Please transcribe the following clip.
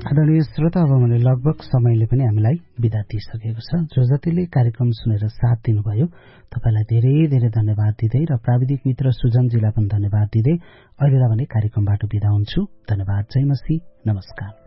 आदरणीय श्रोता, अब भने लगभग समयले पनि हामीलाई बिदा दिइसकेको छ। जो जतिले कार्यक्रम सुनेर साथ दिनुभयो तपाईलाई धेरै धेरै धन्यवाद दिँदै र प्राविधिक मित्र सुजनजीलाई पनि धन्यवाद दिँदै अहिलेलाई भने कार्यक्रमबाट बिदा हुन्छु। धन्यवाद। जय मसी। नमस्कार।